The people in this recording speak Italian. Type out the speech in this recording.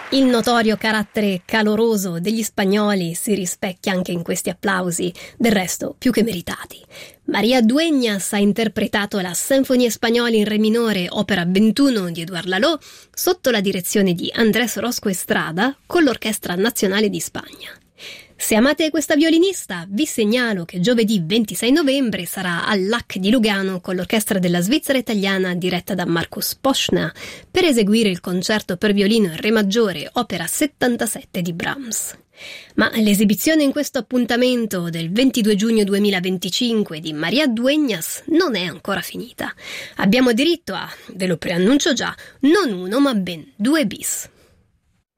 Il notorio carattere caloroso degli spagnoli si rispecchia anche in questi applausi, del resto più che meritati. María Dueñas ha interpretato la Sinfonia Spagnola in re minore, opera 21 di Édouard Lalo, sotto la direzione di Andrés Orozco Estrada con l'Orchestra Nazionale di Spagna. Se amate questa violinista, vi segnalo che giovedì 26 novembre sarà al LAC di Lugano con l'Orchestra della Svizzera Italiana diretta da Markus Poschner per eseguire il concerto per violino in re maggiore, opera 77 di Brahms. Ma l'esibizione in questo appuntamento del 22 giugno 2025 di María Dueñas non è ancora finita. Abbiamo diritto a, ve lo preannuncio già, non uno ma ben 2 bis.